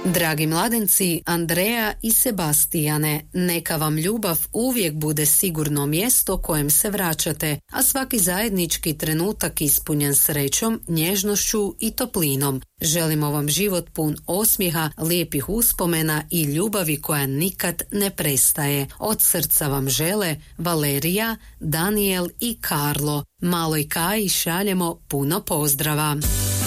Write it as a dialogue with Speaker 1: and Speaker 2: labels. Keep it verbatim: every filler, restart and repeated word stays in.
Speaker 1: Dragi mladenci, Andreja i Sebastijane, neka vam ljubav uvijek bude sigurno mjesto kojem se vraćate, a svaki zajednički trenutak ispunjen srećom, nježnošću i toplinom. Želimo vam život pun osmijeha, lijepih uspomena i ljubavi koja nikad ne prestaje. Od srca vam žele Valerija, Daniel i Karlo. Maloj Kaji šaljemo puno pozdrava.